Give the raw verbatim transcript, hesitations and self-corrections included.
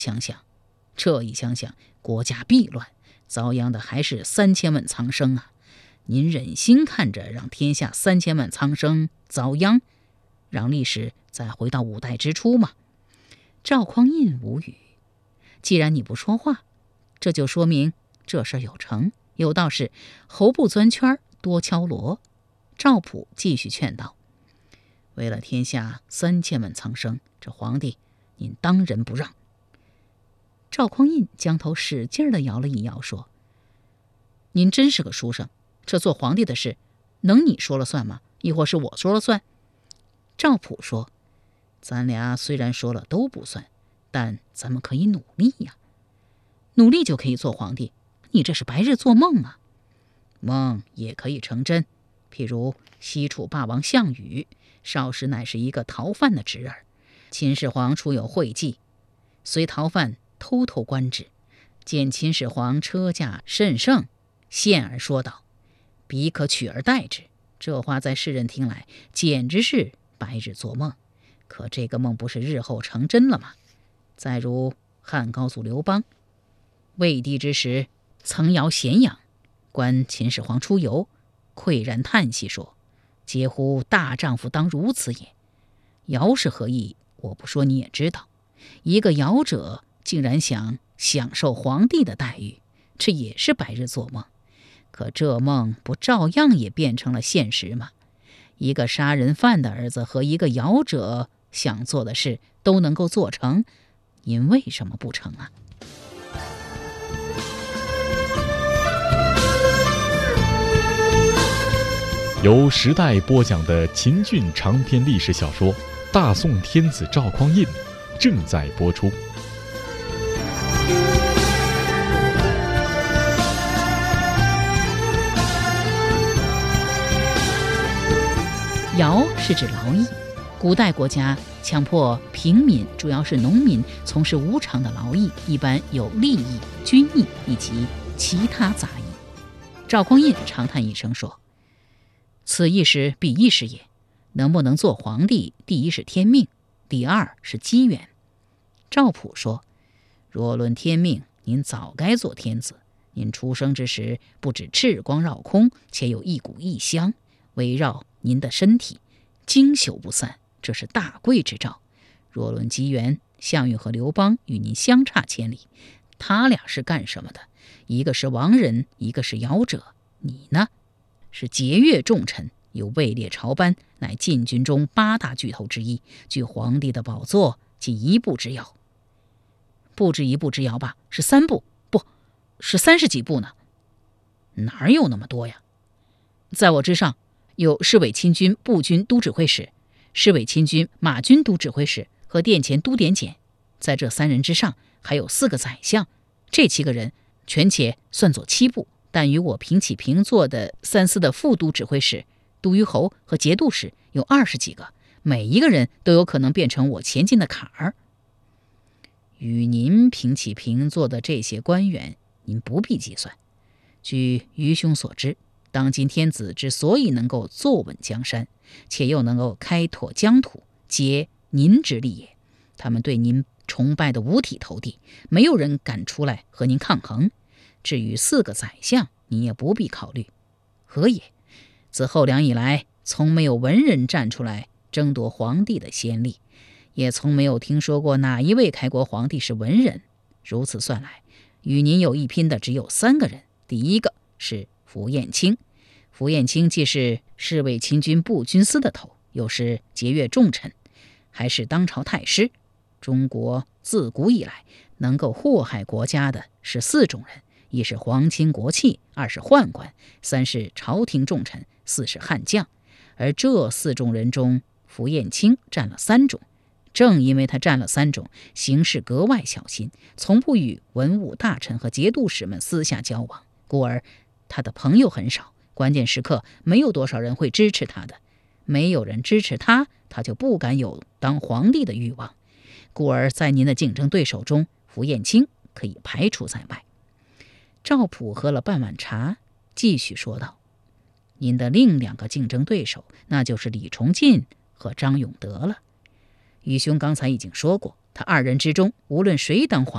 想想，这一想想，国家必乱，遭殃的还是三千万苍生啊！您忍心看着让天下三千万苍生遭殃，让历史再回到五代之初吗？赵匡胤无语。既然你不说话，这就说明这事有成。有道是猴不钻圈多敲锣。赵普继续劝道，为了天下三千万苍生，这皇帝您当仁不让。赵匡胤将头使劲地摇了一摇，说，您真是个书生，这做皇帝的事能你说了算吗？亦或是我说了算？赵普说，咱俩虽然说了都不算，但咱们可以努力呀。努力就可以做皇帝？你这是白日做梦啊！梦也可以成真。譬如西楚霸王项羽，少时乃是一个逃犯的侄儿，秦始皇初有讳忌，随逃犯偷偷官职，见秦始皇车驾甚盛，现而说道，彼可取而代之。这话在世人听来简直是白日做梦，可这个梦不是日后成真了吗？再如汉高祖刘邦，魏帝之时曾摇咸阳，观秦始皇出游，喟然叹息说，嗟乎大丈夫当如此也。尧是何意？我不说你也知道。一个尧者竟然想享受皇帝的待遇，这也是白日做梦。可这梦不照样也变成了现实吗？一个杀人犯的儿子和一个尧者想做的事都能够做成，您为什么不成啊？ 由时代播讲的秦俊长篇历史小说《大宋天子赵匡胤》正在播出。 徭是指劳役，古代国家强迫平民，主要是农民从事无偿的劳役，一般有吏役、军役以及其他杂役。赵匡胤长叹一声说，此亦是彼亦是也。能不能做皇帝，第一是天命，第二是机缘。赵普说，若论天命，您早该做天子。您出生之时，不止赤光绕空，且有一股异香围绕您的身体，经久不散，这是大贵之兆。若论机缘，项羽和刘邦与您相差千里，他俩是干什么的？一个是王人，一个是尧者，你呢？是节钺重臣，有位列朝班，乃禁军中八大巨头之一，距皇帝的宝座仅一步之遥。不止一步之遥吧？是三步，不是三十几步呢？哪有那么多呀？在我之上有侍卫亲军步军都指挥使、侍卫亲军马军都指挥使和殿前都点检，在这三人之上还有四个宰相，这七个人全且算作七部，但与我平起平坐的三司的副都指挥使、都虞侯和节度使有二十几个，每一个人都有可能变成我前进的坎儿。与您平起平坐的这些官员，您不必计算。据愚兄所知，当今天子之所以能够坐稳江山，且又能够开拓疆土，皆您之力也。他们对您崇拜的五体投地，没有人敢出来和您抗衡。至于四个宰相，你也不必考虑。何也？自后梁以来，从没有文人站出来争夺皇帝的先例，也从没有听说过哪一位开国皇帝是文人。如此算来，与您有一拼的只有三个人。第一个是符彦卿，符彦卿既是侍卫亲军步军司的头，又是节钺重臣，还是当朝太师。中国自古以来能够祸害国家的是四种人，一是皇亲国戚，二是宦官，三是朝廷重臣，四是悍将。而这四种人中，符彦卿占了三种。正因为他占了三种，行事格外小心，从不与文武大臣和节度使们私下交往，故而他的朋友很少，关键时刻没有多少人会支持他的。没有人支持他，他就不敢有当皇帝的欲望。故而在您的竞争对手中，符彦卿可以排除在外。赵普喝了半碗茶，继续说道，您的另两个竞争对手，那就是李崇进和张永德了。愚兄刚才已经说过，他二人之中，无论谁当皇